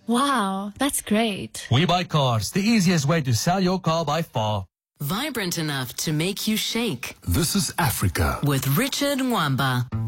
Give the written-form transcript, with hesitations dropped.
Wow, that's great. We Buy Cars, the easiest way to sell your car by far. Vibrant enough to make you shake. This is Africa. With Richard Mwamba.